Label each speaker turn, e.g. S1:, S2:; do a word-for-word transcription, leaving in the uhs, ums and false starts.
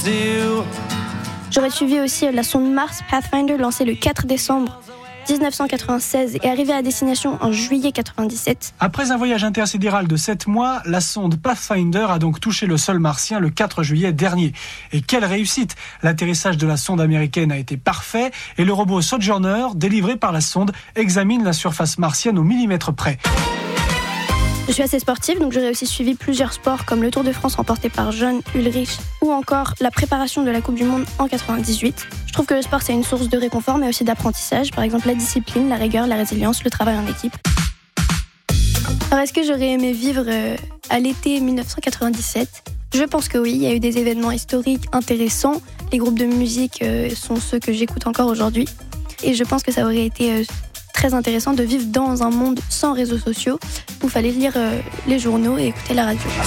S1: do.
S2: J'aurais suivi aussi la sonde Mars Pathfinder lancée le quatre décembre dix-neuf cent quatre-vingt-seize et arrivée à destination en juillet quatre-vingt-dix-sept.
S3: Après un voyage intersidéral de sept mois, la sonde Pathfinder a donc touché le sol martien le quatre juillet dernier. Et quelle réussite! L'atterrissage de la sonde américaine a été parfait et le robot Sojourner, délivré par la sonde, examine la surface martienne au millimètre près.
S2: Je suis assez sportive, donc j'aurais aussi suivi plusieurs sports comme le Tour de France remporté par John Ulrich ou encore la préparation de la Coupe du Monde en quatre-vingt-dix-huit. Je trouve que le sport, c'est une source de réconfort, mais aussi d'apprentissage. Par exemple, la discipline, la rigueur, la résilience, le travail en équipe. Alors, est-ce que j'aurais aimé vivre à l'été dix-neuf cent quatre-vingt-dix-sept ? Je pense que oui, il y a eu des événements historiques intéressants. Les groupes de musique sont ceux que j'écoute encore aujourd'hui. Et je pense que ça aurait été très intéressant de vivre dans un monde sans réseaux sociaux où il fallait lire les journaux et écouter la radio.